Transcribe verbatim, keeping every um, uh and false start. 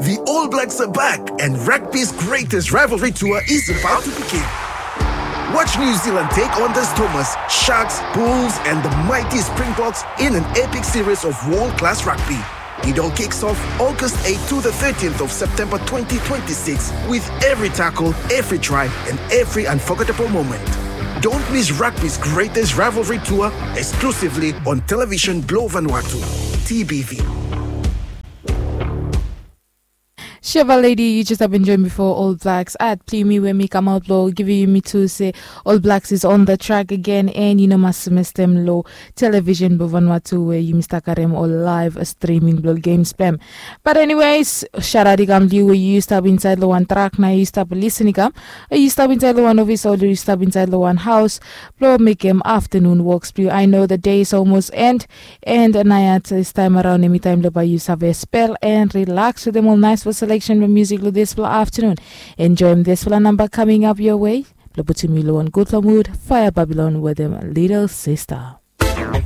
The All Blacks are back, and rugby's greatest rivalry tour is about to begin. Watch New Zealand take on the Stormers, Sharks, Bulls, and the mighty Springboks in an epic series of world-class rugby. It all kicks off August eighth to the thirteenth of September twenty twenty-six with every tackle, every try, and every unforgettable moment. Don't miss rugby's greatest rivalry tour exclusively on television Glow Vanuatu, T B V. Shiva lady, you just have been joined before All Blacks at Play Me When Me Come Out Low, giving you me to say All Blacks is on the track again, and you know my semester low television Vanuatu where you Mister Karem all live streaming blow game spam. But anyways, Sharadi Gamli where you used to have inside the one track now you used to have listening come. You used to have inside the one office or you used to have inside the one house. Blow make him afternoon walks blue. I know the day is almost end and now this time around anytime the you have a spell and relax with them all nice for selection of music with this afternoon. Enjoy this number coming up your way. Loputimilo on Good Mood, Fire Babylon with them little sister.